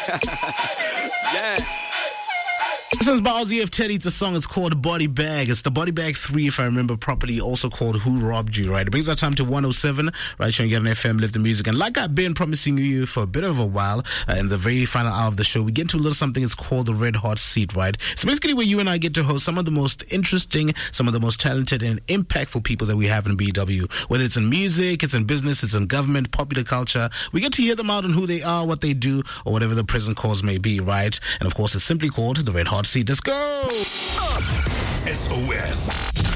Yeah. This is by Ozzy F. Teddy. It's a song. It's called Body Bag. It's the Body Bag 3, if I remember properly, also called Who Robbed You, right? It brings our time to 107, right? Showing you on FM, Live the Music. And like I've been promising you for a bit of a while, in the very final hour of the show, we get into a little something. It's called the Red Hot Seat, right? So basically where you and I get to host some of the most interesting, some of the most talented and impactful people that we have in BW. Whether it's in music, it's in business, it's in government, popular culture. We get to hear them out on who they are, what they do, or whatever the present cause may be, right? And of course, it's simply called the Red Hot Seat. Let's go! SOS.